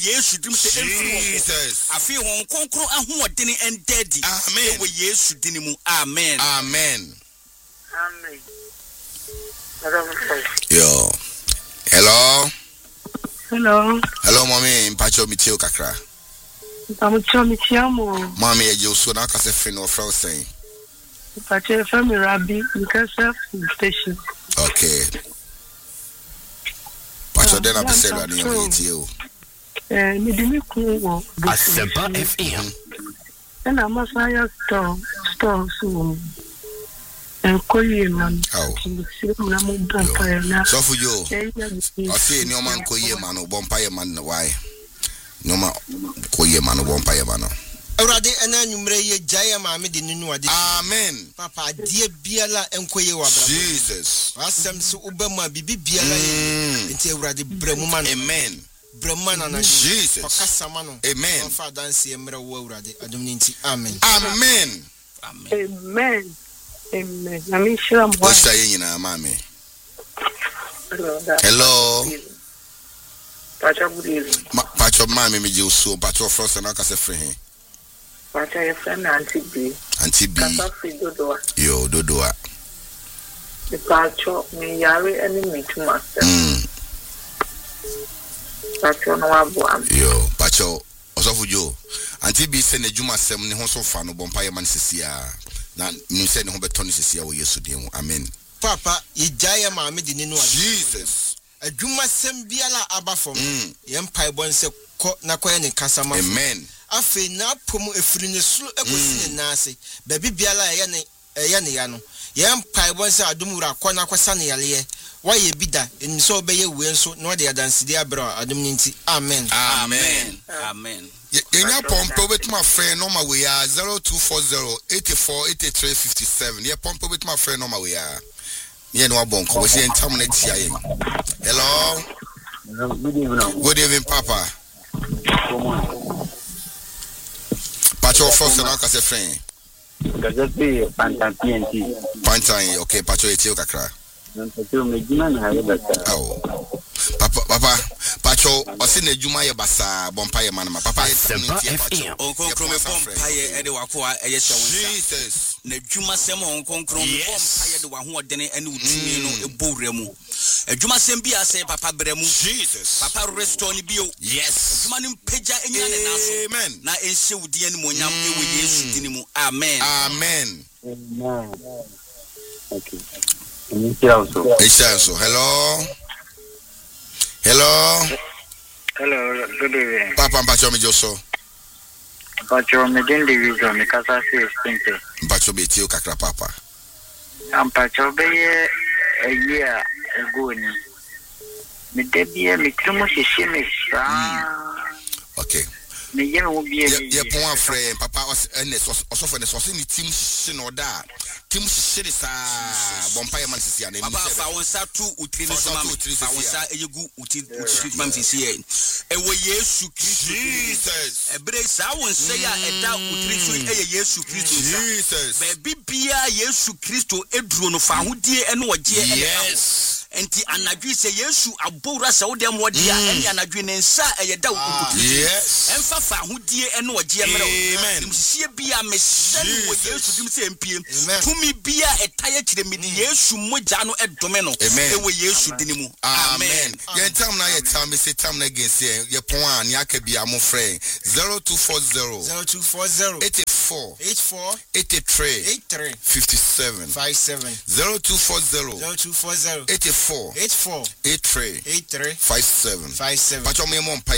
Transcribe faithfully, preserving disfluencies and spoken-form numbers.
Yesu dim se Jesus. Afi won konkro ahoɔden endadi. Amen. Ewo Yesu din mu. Amen. Amen. Amen. Yo. Hello. Hello. Hello, mommy. Mpacho mitio kakra. Mpacho mitio mo. Mommy eje uso na kase friend of friend saying. Mpacho family Rabbi Nkasa station. Okay. Pacho den abisela ni yitio. Eh, mi dimi ku wo. Asempa F M. Na masaya store store so. Enkoye man. Oh. So for you. I say no man koye man o bompaye man why? No man koye man o bompaye man. Awurade ena nwumre ye gyae ma me de nunu ade. Amen. Papa die biala enkoye wa bra. Jesus. Asem so obam a bibi biala ye. Enti awurade bremu man. Amen. Bremu na na. Jesus. Okasama no. Amen. Fa dance emre wo awurade adom ni nti. Amen. Amen. Amen. Amen. Amen. Sure. What's saying na mama? Hello. Pacha good evening. Pacha mama me je uso pacha frost na kase free he. Pacha your friend Auntie B. Auntie B. Kasa free dodoa. Yo dodoa. The pacha me yare any meet master. Mm. Pacha no abo am. Yo pacha osofu jo. Auntie B se na juma sem ne ho so fa no bompa ye man sesia. Na ni se ne ho beto ne sesia wo Yesu din mu. Amen. Papa ye gyae ma me de nunu ade. Jesus. Adwuma sem biala aba fom. Mm. Ye mpai bon se ko na koye ne kasama. Amen. Afe na pom efiri ne suru ekosi ne nase. Ba bibiala ye ne eye ne ya no. Ye mpai bon se adum wura akona kwasa ne yale. Why ye bida in so be ye we nso no de adanside abra adum ni nti. Amen. Amen. Amen. Yenya pompo betuma friend no ma we are zero two four zero eight four eight three five seven. Ye pompo betuma friend no ma we are. Ye no abonko we say entam na tia ye. Hello. Good evening. Good evening, Papa. Pacho first na ka se friend. Gazepe Pantan P N T. Pantan, okay, Pacho etio kakra. Pacho me juma na haye basa. Oh. Papa, Papa, Pacho, osi na juma ye basa bompa ye manama. Papa, Asempa F M. On konkro me bompa ye ede wakwa eye shawunsa. Jesus. Na dwuma sem on konkro me bompa ye de wa hoodene ene utumi no ebowre mu. Adwuma sem bia se papa bremu. Jesus. Papa restore ni bio. Yes. Adwuma nim peja enya ne naso. Amen. Na enhye wudie ne monyam ewe Yesu din mu. Amen. Amen. Amen. Okay. So, hello. Hello. Hello, good evening. Papa Mpacho me joso. Pacho me den division me kasa se spinte. Mpacho be tio kakra papa. Am pacho be a year ago ni. Me debie me trimo hihye me sa. Okay. Me ye no bi e. Ye pon afre papa ns osofo ne so se ni team hye no da. Team hye sa bompa ye man sisi ana. Papa fa wonsa tu utri ne so ma. Fa wonsa eyegu utri utri mam sisi e. Ewo Yesu Kristo. Jesus. Ebre sa wonsa ya eda utri so eye Yesu Kristo. Jesus. Be bibia Yesu Kristo eduro no fa hodie ene oje ene. Yes. Enti anadwi se Yesu abowra se wo dem wode a ene anadwi ne nsa eye da utri. Yes. Emfa fa hodie ene oje emre. Amen. Msie bia mesani wo Yesu dim se empie. Tumi bia etaye kire me di Yesu moja no edome no. Ewo Yesu din mu. Amen. Ye tam na ye tam me say tam na again say ye pon an ya ka bia mo friend zero two four zero zero two four zero eight four eight four eight three eight three five seven five seven zero two four zero zero two four zero eight four eight four eight three eight three five seven. five seven. Pacho me mo